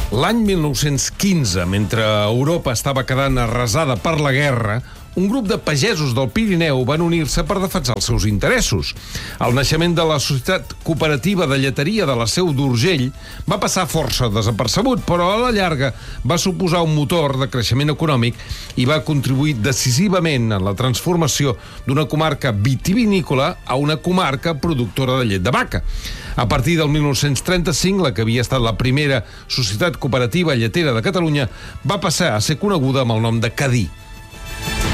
L'any 1915, mentre Europa estava quedant arrasada per la guerra, un grup de pagesos del Pirineu van unir-se per defensar els seus interessos. El naixement de la Societat Cooperativa de Lleteria de la Seu d'Urgell va passar força desapercebut, però a la llarga va suposar un motor de creixement econòmic i va contribuir decisivament en la transformació d'una comarca vitivinícola a una comarca productora de llet de vaca. A partir del 1935, la que havia estat la primera Societat Cooperativa Lletera de Catalunya va passar a ser coneguda amb el nom de Cadí.